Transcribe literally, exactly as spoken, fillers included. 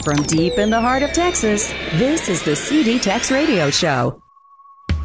From deep in the heart of Texas, this is the C D Tex Radio Show.